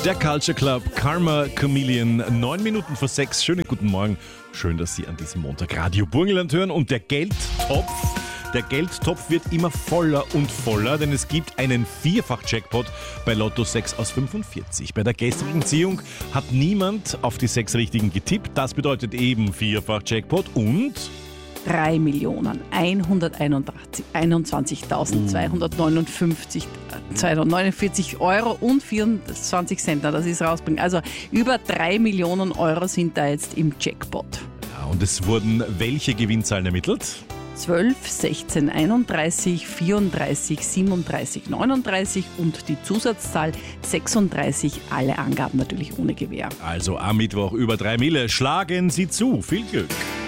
Der Culture Club, Karma Chameleon, 9 Minuten vor 6. Schönen guten Morgen. Schön, dass Sie an diesem Montag Radio Burgenland hören. Und der Geldtopf wird immer voller und voller, denn es gibt einen Vierfach-Jackpot bei Lotto 6 aus 45. Bei der gestrigen Ziehung hat niemand auf die 6 Richtigen getippt. Das bedeutet eben Vierfach-Jackpot und 3.121.249 Euro und 24 Cent. Das ist rausbringen. Also über 3 Millionen Euro sind da jetzt im Jackpot. Ja, und es wurden welche Gewinnzahlen ermittelt? 12, 16, 31, 34, 37, 39 und die Zusatzzahl 36. Alle Angaben natürlich ohne Gewähr. Also am Mittwoch über 3 Mille. Schlagen Sie zu. Viel Glück.